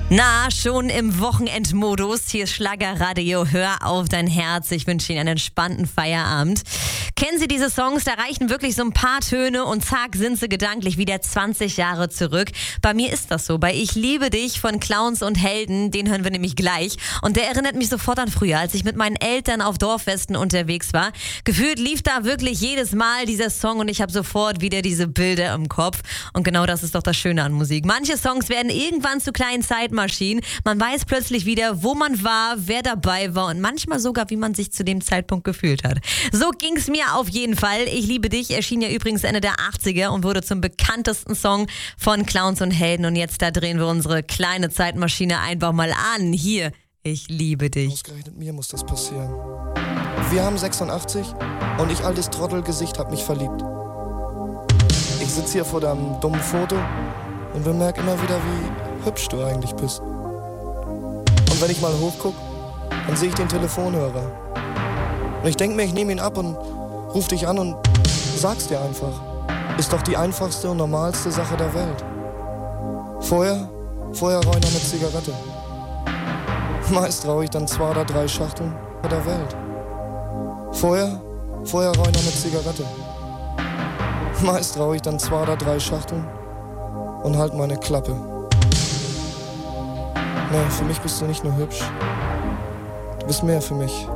Na, schon im Wochenendmodus. Hier ist Schlagerradio. Hör auf dein Herz. Ich wünsche Ihnen einen entspannten Feierabend. Kennen Sie diese Songs? Da reichen wirklich so ein paar Töne und zack, sind sie gedanklich wieder 20 Jahre zurück. Bei mir ist das so. Bei Ich liebe dich von Clowns und Helden, den hören wir nämlich gleich. Und der erinnert mich sofort an früher, als ich mit meinen Eltern auf Dorffesten unterwegs war. Gefühlt lief da wirklich jedes Mal dieser Song und ich habe sofort wieder diese Bilder im Kopf. Und genau das ist doch das Schöne an Musik. Manche Songs werden irgendwann zu kleinen Zeitmaschinen. Man weiß plötzlich wieder, wo man war, wer dabei war und manchmal sogar, wie man sich zu dem Zeitpunkt gefühlt hat. So ging's mir auf jeden Fall. Ich liebe dich erschien ja übrigens Ende der 80er und wurde zum bekanntesten Song von Clowns und Helden. Und jetzt da drehen wir unsere kleine Zeitmaschine einfach mal an. Hier, ich liebe dich. Ausgerechnet mir muss das passieren. Wir haben 86 und ich, altes Trottelgesicht, hab mich verliebt. Ich sitz hier vor deinem dummen Foto und bemerk immer wieder, wie hübsch du eigentlich bist. Und wenn ich mal hochguck, dann sehe ich den Telefonhörer. Und ich denk mir, ich nehme ihn ab und ruf dich an und sag's dir einfach. Ist doch die einfachste und normalste Sache der Welt. Vorher rauch ich noch eine Zigarette. Meist rauch ich dann 2 oder 3 Schachteln der Welt. Vorher rauch ich noch eine Zigarette. Meist rauch ich dann 2 oder 3 Schachteln und halt meine Klappe. Nee, für mich bist du nicht nur hübsch. Du bist mehr für mich.